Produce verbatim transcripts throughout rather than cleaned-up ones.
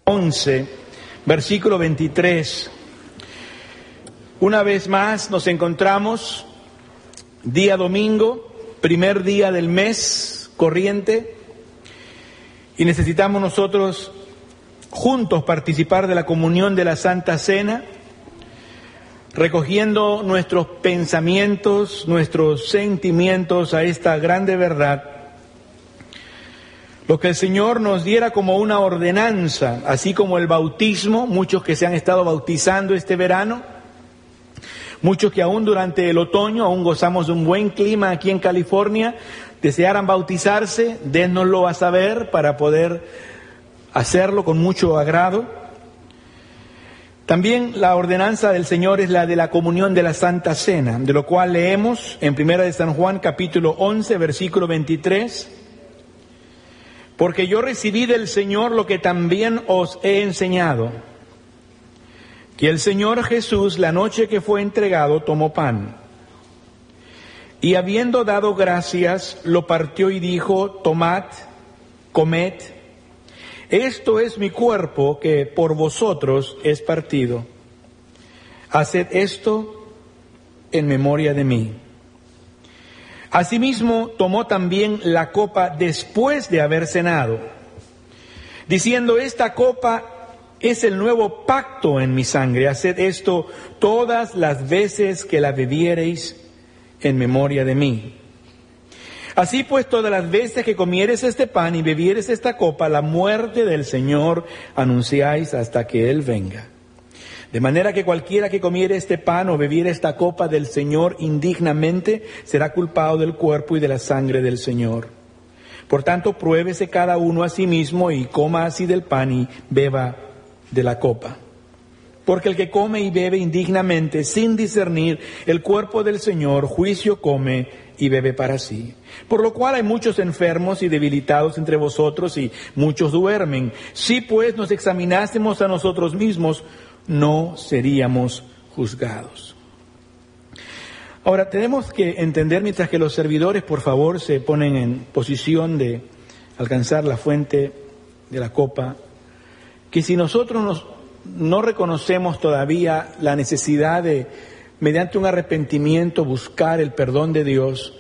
once, versículo veintitrés. Una vez más nos encontramos día domingo, primer día del mes corriente, y necesitamos nosotros juntos participar de la comunión de la Santa Cena, recogiendo nuestros pensamientos, nuestros sentimientos a esta grande verdad. Lo que el Señor nos diera como una ordenanza, así como el bautismo, muchos que se han estado bautizando este verano, muchos que aún durante el otoño, aún gozamos de un buen clima aquí en California, desearan bautizarse, dénoslo a saber para poder hacerlo con mucho agrado. También la ordenanza del Señor es la de la comunión de la Santa Cena, de lo cual leemos en Primera de San Juan, capítulo once, versículo veintitrés. Porque yo recibí del Señor lo que también os he enseñado, que el Señor Jesús, la noche que fue entregado, tomó pan, y habiendo dado gracias, lo partió y dijo: tomad, comed, esto es mi cuerpo que por vosotros es partido. Haced esto en memoria de mí. Asimismo, tomó también la copa después de haber cenado, diciendo: esta copa es el nuevo pacto en mi sangre. Haced esto todas las veces que la bebiereis en memoria de mí. Así pues, todas las veces que comieres este pan y bebieres esta copa, la muerte del Señor anunciáis hasta que Él venga. De manera que cualquiera que comiere este pan o bebiere esta copa del Señor indignamente será culpado del cuerpo y de la sangre del Señor. Por tanto, pruébese cada uno a sí mismo y coma así del pan y beba de la copa. Porque el que come y bebe indignamente, sin discernir el cuerpo del Señor, juicio come y bebe para sí. Por lo cual hay muchos enfermos y debilitados entre vosotros y muchos duermen. Si pues nos examinásemos a nosotros mismos, no seríamos juzgados. Ahora, tenemos que entender, mientras que los servidores, por favor, se ponen en posición de alcanzar la fuente de la copa, que si nosotros nos, no reconocemos todavía la necesidad de, mediante un arrepentimiento, buscar el perdón de Dios,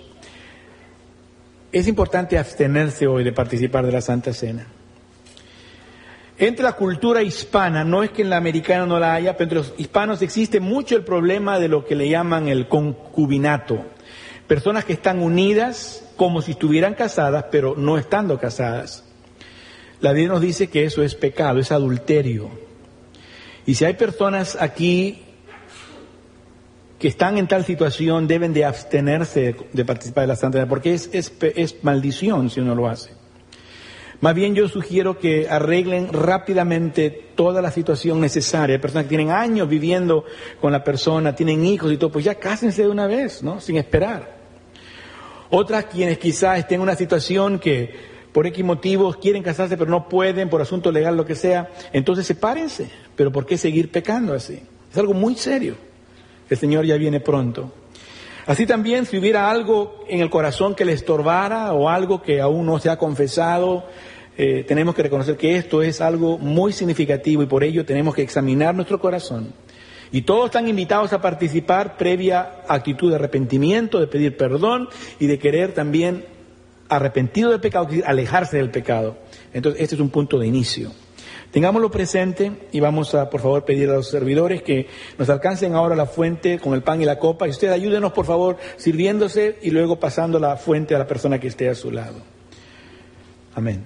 es importante abstenerse hoy de participar de la Santa Cena. Entre la cultura hispana, no es que en la americana no la haya, pero entre los hispanos existe mucho el problema de lo que le llaman el concubinato. Personas que están unidas como si estuvieran casadas, pero no estando casadas. La Biblia nos dice que eso es pecado, es adulterio. Y si hay personas aquí que están en tal situación, deben de abstenerse de, de participar de la Santa Cena, porque es, es, es maldición si uno lo hace. Más bien yo sugiero que arreglen rápidamente toda la situación necesaria. Hay personas que tienen años viviendo con la persona, tienen hijos y todo, pues ya cásense de una vez, ¿no? Sin esperar. Otras quienes quizás estén en una situación que por X motivos quieren casarse pero no pueden, por asunto legal, lo que sea, entonces sepárense. Pero ¿por qué seguir pecando así? Es algo muy serio. El Señor ya viene pronto. Así también, si hubiera algo en el corazón que le estorbara o algo que aún no se ha confesado, eh, tenemos que reconocer que esto es algo muy significativo y por ello tenemos que examinar nuestro corazón. Y todos están invitados a participar previa actitud de arrepentimiento, de pedir perdón y de querer también, arrepentido del pecado, alejarse del pecado. Entonces, este es un punto de inicio. Tengámoslo presente y vamos a, por favor, pedir a los servidores que nos alcancen ahora la fuente con el pan y la copa. Y usted ayúdenos, por favor, sirviéndose y luego pasando la fuente a la persona que esté a su lado. Amén.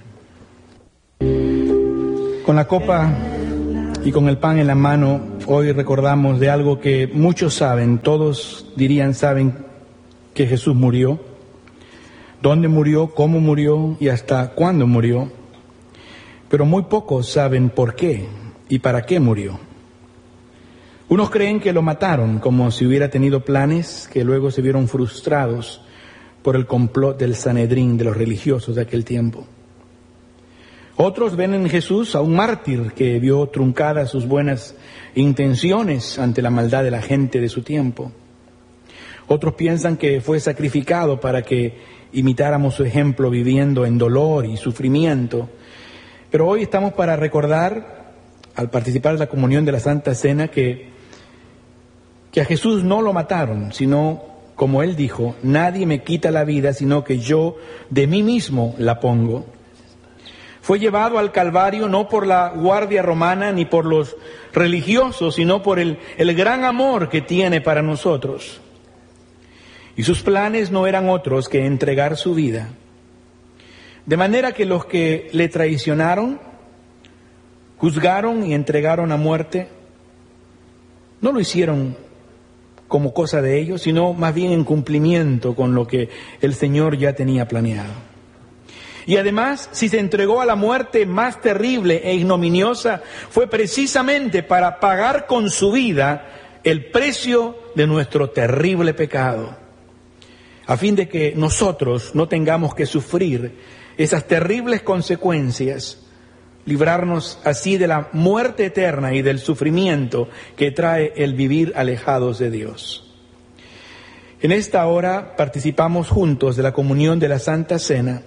Con la copa y con el pan en la mano, hoy recordamos de algo que muchos saben, todos dirían saben que Jesús murió, dónde murió, cómo murió y hasta cuándo murió. Pero muy pocos saben por qué y para qué murió. Unos creen que lo mataron como si hubiera tenido planes que luego se vieron frustrados por el complot del Sanedrín, de los religiosos de aquel tiempo. Otros ven en Jesús a un mártir que vio truncadas sus buenas intenciones ante la maldad de la gente de su tiempo. Otros piensan que fue sacrificado para que imitáramos su ejemplo viviendo en dolor y sufrimiento. Pero hoy estamos para recordar al participar de la comunión de la Santa Cena que, que a Jesús no lo mataron, sino, como Él dijo, nadie me quita la vida, sino que yo de mí mismo la pongo. Fue llevado al Calvario no por la guardia romana ni por los religiosos, sino por el, el gran amor que tiene para nosotros. Y sus planes no eran otros que entregar su vida. De manera que los que le traicionaron, juzgaron y entregaron a muerte, no lo hicieron como cosa de ellos, sino más bien en cumplimiento con lo que el Señor ya tenía planeado. Y además, si se entregó a la muerte más terrible e ignominiosa, fue precisamente para pagar con su vida el precio de nuestro terrible pecado, a fin de que nosotros no tengamos que sufrir esas terribles consecuencias, librarnos así de la muerte eterna y del sufrimiento que trae el vivir alejados de Dios. En esta hora participamos juntos de la comunión de la Santa Cena,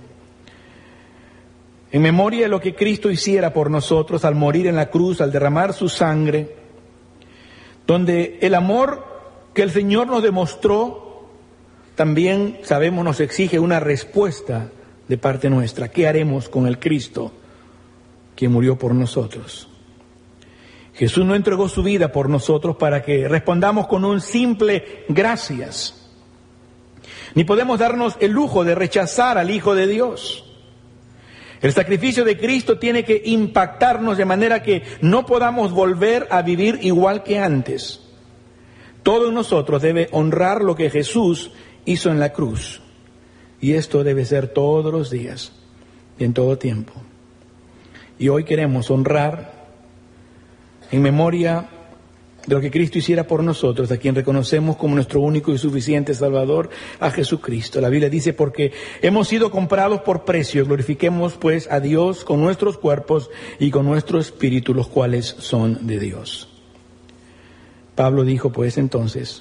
en memoria de lo que Cristo hiciera por nosotros al morir en la cruz, al derramar su sangre, donde el amor que el Señor nos demostró, también sabemos nos exige una respuesta de parte nuestra. ¿Qué haremos con el Cristo que murió por nosotros? Jesús no entregó su vida por nosotros para que respondamos con un simple gracias. Ni podemos darnos el lujo de rechazar al Hijo de Dios. El sacrificio de Cristo tiene que impactarnos de manera que no podamos volver a vivir igual que antes. Todo en nosotros debe honrar lo que Jesús hizo en la cruz. Y esto debe ser todos los días y en todo tiempo. Y hoy queremos honrar en memoria de lo que Cristo hiciera por nosotros, a quien reconocemos como nuestro único y suficiente Salvador, a Jesucristo. La Biblia dice, porque hemos sido comprados por precio, glorifiquemos pues a Dios con nuestros cuerpos y con nuestro espíritu, los cuales son de Dios. Pablo dijo pues entonces,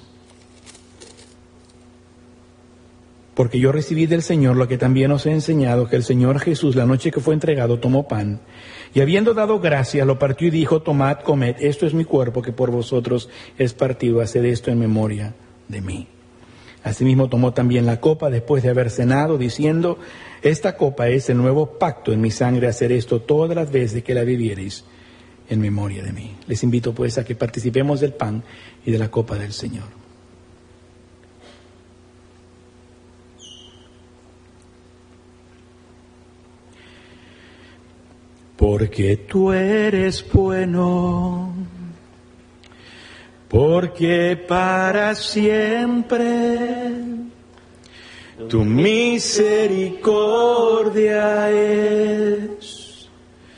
porque yo recibí del Señor lo que también os he enseñado, que el Señor Jesús, la noche que fue entregado, tomó pan, y habiendo dado gracias, lo partió y dijo, tomad, comed, esto es mi cuerpo que por vosotros es partido, haced esto en memoria de mí. Asimismo tomó también la copa después de haber cenado, diciendo, esta copa es el nuevo pacto en mi sangre, hacer esto todas las veces que la bebiereis en memoria de mí. Les invito pues a que participemos del pan y de la copa del Señor. Porque tú eres bueno, porque para siempre tu misericordia es.